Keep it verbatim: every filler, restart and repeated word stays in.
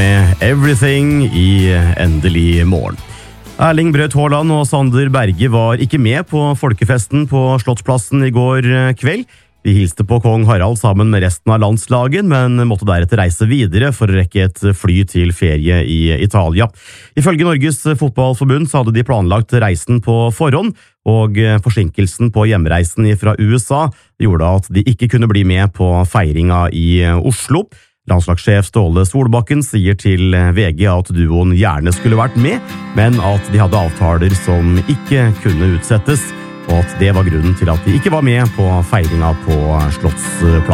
Everything i endelig morgen. Erling Braut Haaland og Sander Berge var ikke med på folkefesten på Slottsplassen i går kveld. De hilste på kong Harald sammen med resten av landslaget, men måtte deretter reise videre for å rekke et fly til ferie i Italia. Ifølge Norges Fotballforbund så hadde de planlagt reisen på forhånd, og forsinkelsen på hjemreisen fra U S A gjorde at de ikke kunne bli med på feiringa i Oslo. Landslagssjef Ståle Solbakken sier til V G at duoen gjerne skulle vært med, men at de hadde avtaler som ikke kunne utsettes, og at det var grunnen til at de ikke var med på feiringa på Slottsplassen.